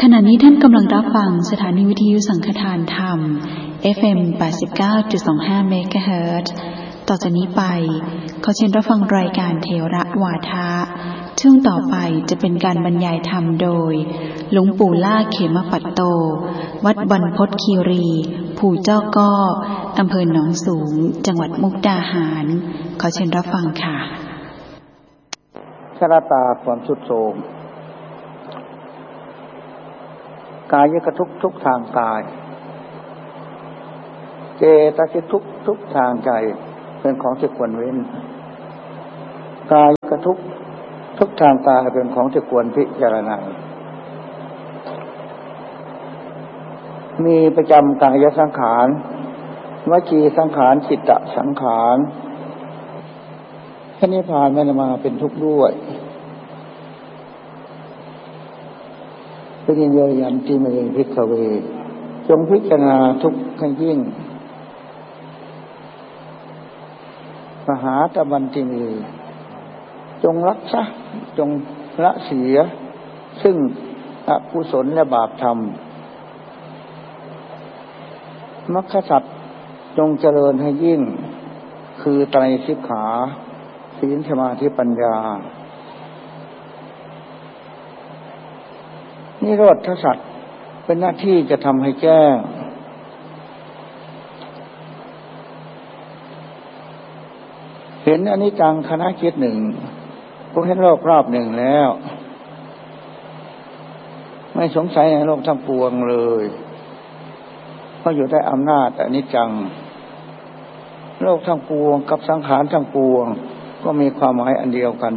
ขณะนี้ท่านกำลังรับฟังสถานีวิทยุสังฆทานธรรม FM 89.25 เมกะเฮิรตซ์ ต่อจากนี้ไปขอเชิญรับฟังรายการเทระวาทะช่วงต่อไปจะเป็นการบรรยายธรรมโดยหลวงปู่ล่าเขมปัตโตวัดบรรพตคีรีภูเจ้าก้ออำเภอหนองสูงจังหวัดมุกดาหารขอเชิญรับฟังค่ะชราตาความสุดโทรมกายกทุกทุกทางกายเจตสิกทุกทางใจเป็นของที่ควรเว้นกายกทุกทางกายเป็นของที่ควรพิจารณามีประจำกายสังขารวจีสังขารจิตตสังขารพระนิพพานไม่ได้มาเป็นทุกข์ด้วยเป็นเยยันติเมภิกขเวจงพิจารณาทุกข์ให้ยิ่งมหาตบันติเมจงรักษาจงละเสียซึ่งอกุศลและบาปธรรมมรรคสัจจงเจริญให้ยิ่งคือไตรสิกขาศีลสมาธิปัญญานิโรธสัจเป็นหน้าที่จะทำให้แจ้งเห็นอนิจจังคณะคิดหนึ่งก็เห็นโลกรอบหนึ่งแล้วไม่สงสัยในโลกทั้งปวงเลยเพราะอยู่ใต้อำนาจอนิจจังโลกทั้งปวงกับสังขารทั้งปวงก็มีความหมายอันเดียวกัน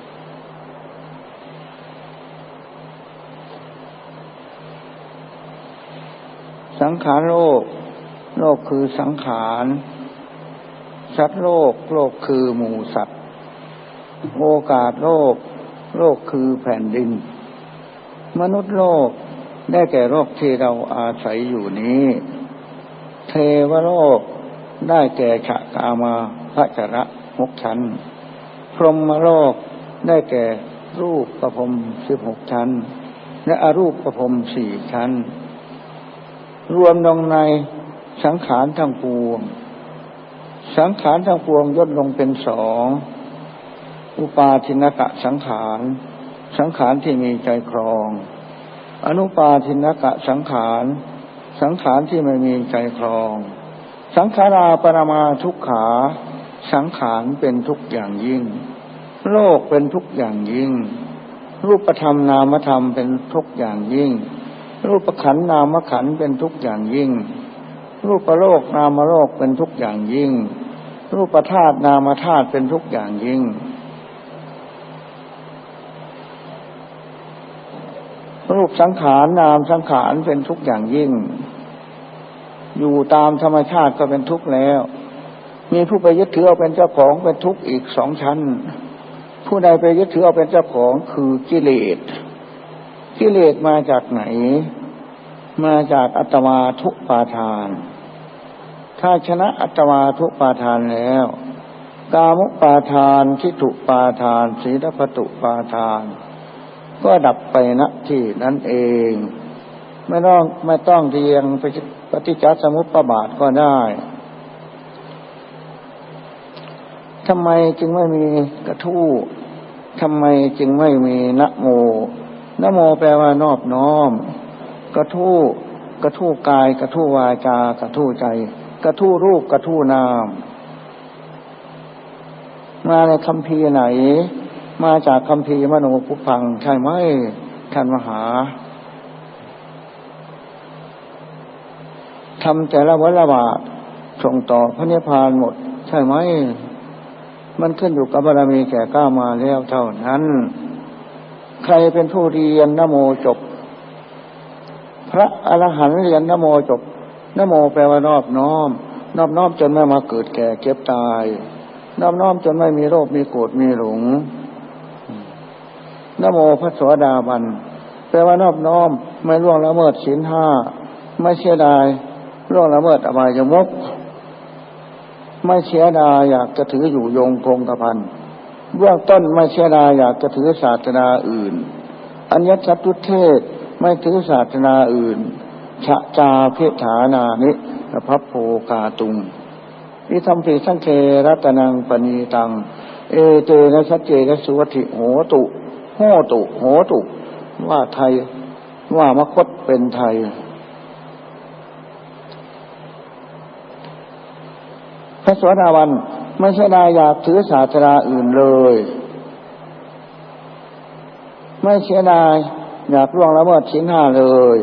สังขารโลกคือสังขารสัตว์โลกคือหมู่สัตว์โอกาสโลกคือแผ่นดินมนุษย์โลกได้แก่โลกที่เราอาศัยอยู่นี้เทวโลกได้แก่ฉกามาพระจระ6 ชั้นพรหมโลกได้แก่รูปประพรหม16 ชั้นและอรูปประพรหม4 ชั้นรวมลงในสังขารทั้งปวงสังขารทั้งปวงย่นลงเป็น2อุปาทินกะสังขารสังขารที่มีใจครองอนุปาทินกะสังขารสังขารที่ไม่มีใจครองสังขาราปรมาทุกขาสังขารเป็นทุกข์อย่างยิ่งโลกเป็นทุกข์อย่างยิ่งรูปธรรมนามธรรมเป็นทุกข์อย่างยิ่งรูปขันธ์นามขันธ์เป็นทุกข์อย่างยิ่งรูปโลกนามโลกเป็นทุกข์อย่างยิ่งรูปธาตุนามธาตุเป็นทุกข์อย่างยิ่งรูปสังขารนามสังขารเป็นทุกข์อย่างยิ่งอยู่ตามธรรมชาติก็เป็นทุกข์แล้วมีผู้ไปยึดถือเอาเป็นเจ้าของเป็นทุกข์อีก2 ชั้นผู้ใดไปยึดถือเอาเป็นเจ้าของคือกิเลสมาจากไหนมาจากอัตวาทุปาทานถ้าชนะอัตวาทุปาทานแล้วกามุปาทานทิฏฐุปาทานสีลพัตตุปาทานก็ดับไปณที่นั้นเองไม่ต้องเรียงปฏิจจสมุปบาทก็ได้ทำไมจึงไม่มีกระทู้ทำไมจึงไม่มีนะโมนะโมแปลว่านอบน้อมกระทู้กายกระทู้วาจากระทู้ใจกระทู้รูปกระทู้นามมาในคัมภีร์ไหนมาจากคัมภีร์มโนปุพพังใช่ไหมท่านมหาทำแต่ละวัฏละบาทส่งต่อพระนิพพานหมดใช่ไหมมันขึ้นอยู่กับบารมีแก่กล้ามาแล้วเท่านั้นใครเป็นผู้เรียนนะโมจบพระอรหันต์เรียนนะโมจบนะโมแปลว่านอบน้อมจนไม่มาเกิดแก่เจ็บตายนอบน้อมจนไม่มีโรคมีโกรธมีหลงนะโมพระโสดาบันแปลว่านอบน้อมไม่ล่วงละเมิดศีล 5ไม่เสียดายล่วงละเมิดอบายมุขไม่เสียดายอยากจะถืออยู่ยงคงกระพันเบื้องต้นไม่เสียดายอยากจะถือศาสนาอื่นอัญญสัตตุเทศไม่ถือศาสนาอื่นชะจาเพฐานานิภัพโภกาตุงอิทัมปิสังเครัตนังปณีตังเอเตนะสัจเจนะสุวัติโหตุโหตุโหตุว่าไทยว่ามคตเป็นไทยพระโสดาบันไม่ใช่ได้อยากถือศาสนาอื่นเลยไม่เสียดายอยากล่วงละเมิดศีลห้าเลย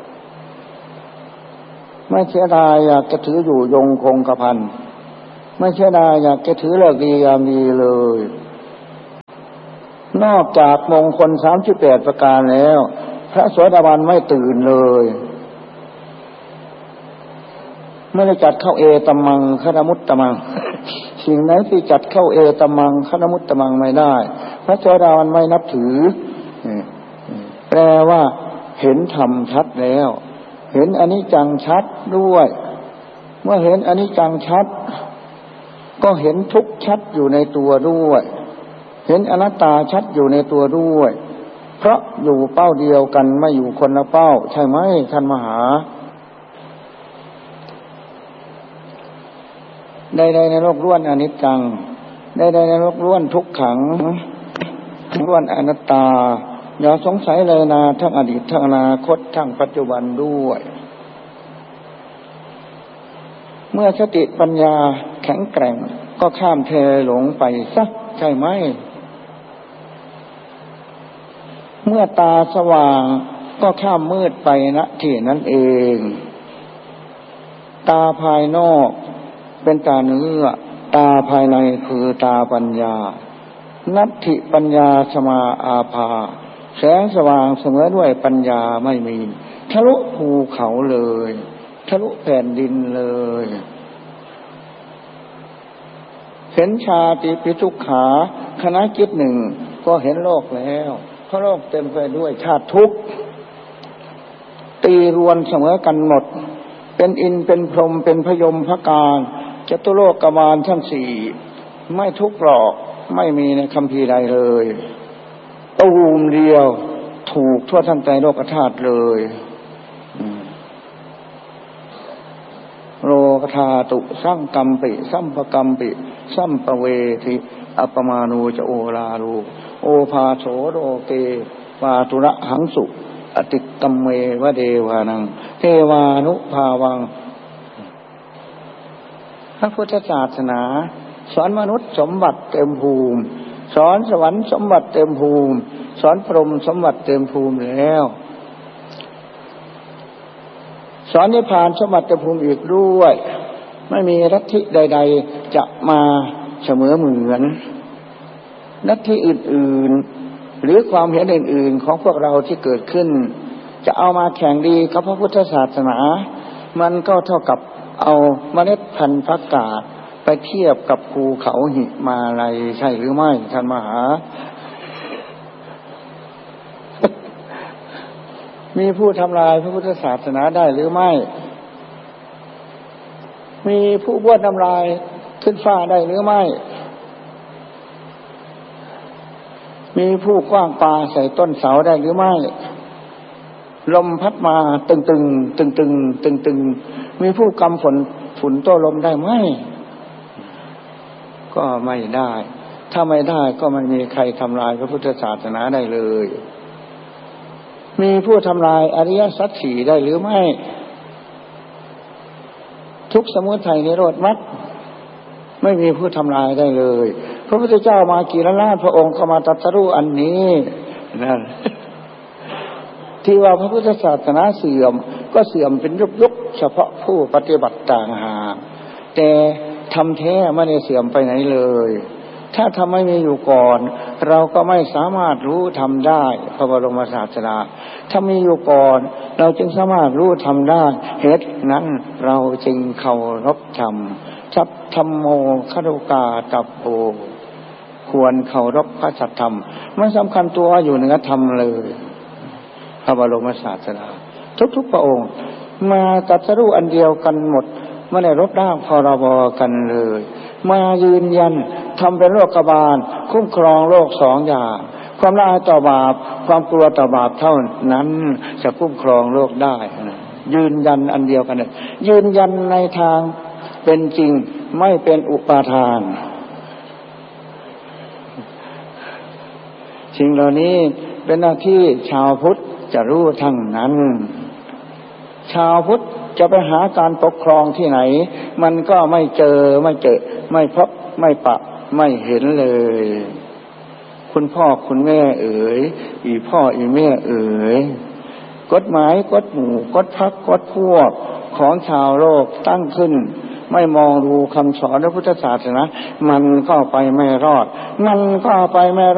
ไม่เสียดายอยากจะถืออยู่ยงคงกระพันไม่เสียดายอยากจะถือเลิกดียามดีเลยนอกจากมงคล38ประการแล้วพระโสดาบันไม่ตื่นเลยไม่ได้จัดเข้าเอตัมมังคณมุตตมังสิ่งไหนที่จัดเข้าเอตัมมังคณมุตตมังไม่ได้พระโสดาบันไม่นับถือแปลว่าเห็นธรรมชัดแล้วเห็นอนิจจังชัดด้วยเมื่อเห็นอนิจจังชัดก็เห็นทุกข์ชัดอยู่ในตัวด้วยเห็นอนัตตาชัดอยู่ในตัวด้วยเพราะอยู่เป้าเดียวกันไม่อยู่คนละเป้าใช่ไหมท่านมหาใดๆในโลกล้วนอนิจจังใดๆในโลกล้วนทุกขังล้วนอนัตตาอย่าสงสัยเลยนะทั้งอดีตทั้งอนาคตทั้งปัจจุบันด้วยเมื่อสติปัญญาแข็งแกร่งก็ข้ามเทหลงไปซะใช่ไหมเมื่อตาสว่างก็ข้ามมืดไปณที่นั้นเองตาภายนอกเป็นตาเนื้อตาภายในคือตาปัญญานัตถิปัญญาสมาอาภาแสงสว่างเสมอด้วยปัญญาไม่มีทะลุภูเขาเลยทะลุแผ่นดินเลยเห็นชาติปิทุกขาคณะจิตหนึ่งก็เห็นโลกแล้วเพราะโลกเต็มไปด้วยชาติทุกข์ตีรวนเสมอกันหมดเป็นอินเป็นพรหมเป็นพยมพการจตุโลกบาลทั้งสี่ไม่ทุกข์หรอกไม่มีในคัมภีร์ใดเลยตูมเดียวถูกทั่วทั้งใจโลกธาตุเลยโลกธาตุสังกัมปิสัมปกัมปิสัมปเวทิอัปปมานูจะโอลาลูโอภาโสโรเกปาตุระหังสุอติกัมเมวะเดวานังเทวานุภาวังพระพุทธศาสนาสอนมนุษย์สมบัติเต็มภูมิสอนสวรรค์สมบัติเต็มภูมิสอนพรหมสมบัติเต็มภูมิแล้วสอนนิพพานสมบัติเต็มภูมิอีกด้วยไม่มีลัทธิใดๆจะมาเสมอเหมือนลัทธิอื่นๆหรือความเห็นอื่นๆของพวกเราที่เกิดขึ้นจะเอามาแข่งดีกับพระพุทธศาสนามันก็เท่ากับเอาเมล็ดพันธุ์ผักกาดไปเทียบกับภูเขาหิมาลัยใช่หรือไม่ท่านมหามีผู้ทำลายพระพุทธศาสนาได้หรือไม่มีผู้บ้วนทำลายขึ้นฟ้าได้หรือไม่มีผู้กว้างปลาใส่ต้นเสาได้หรือไม่ลมพัดมาตึงมีผู้กำฝุ่นโต้ลมได้ไหมก็ไม่ได้ถ้าไม่ได้ก็ไม่มีใครทำลายพระพุทธศาสนาได้เลยมีผู้ทำลายอริยสัจสี่ได้หรือไม่ทุกข์สมุทัยนิโรธมรรคไม่มีผู้ทำลายได้เลยพระพุทธเจ้ามากี่ล้านพระองค์ก็มาตรัสรู้อันนี้นั่นที่ว่าพระพุทธศาสนาเสื่อมก็เสื่อมเป็นยุคเฉพาะผู้ปฏิบัติต่างหากแต่ทำแท้ไม่ได้เสื่อมไปไหนเลยถ้าทำไม่มีอยู่ก่อนเราก็ไม่สามารถรู้ทำได้พระบรมศาสดาถ้ามีอยู่ก่อนเราจึงสามารถรู้ทำได้เหตุนั้นเราจึงเคารพธรรมสัพธัมโมคโรกาตัปโปควรเคารพพระสัทธรรมมันสำคัญตัวอยู่เหนือธรรมเลยพระบรมศาสดาทุกๆพระองค์มาตรัสรู้อันเดียวกันหมดไม่ได้ลบล้างพรบกันเลยมายืนยันทำเป็นโลกบาลคุ้มครองโลกสองอย่างคความละอายต่อบาปความกลัวต่อบาปเท่านั้นจะคุ้มครองโลกได้ยืนยันอันเดียวกันเลยยืนยันในทางเป็นจริงไม่เป็นอุปาทานสิ่งเหล่านี้เป็นหน้าที่ชาวพุทธจะรู้ทั้งนั้นชาวพุทธจะไปหาการปกครองที่ไหนมันก็ไม่เจอไม่พบไม่ปะไม่เห็นเลยคุณพ่อคุณแม่เอ๋ยอีพ่ออีแม่เอ๋ยกฎหมายกฎหมู่กฎพรรคกฎพวกของชาวโลกตั้งขึ้นไม่มองดูคำสอนพระพุทธศาสนามันก็ไปไม่รอด